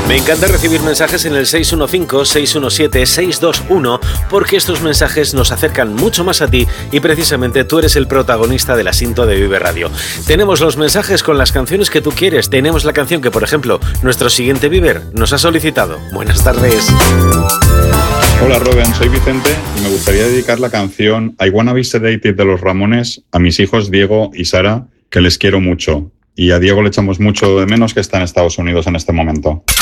Me encanta recibir mensajes en el 615-617-621 porque estos mensajes nos acercan mucho más a ti y precisamente tú eres el protagonista del asunto de Vive Radio. Tenemos los mensajes con las canciones que tú quieres. Tenemos la canción que, por ejemplo, nuestro siguiente Viver nos ha solicitado. Buenas tardes. Hola Robin, soy Vicente y me gustaría dedicar la canción I Wanna Be Sedated de los Ramones a mis hijos Diego y Sara, que les quiero mucho. Y a Diego le echamos mucho de menos, que está en Estados Unidos en este momento.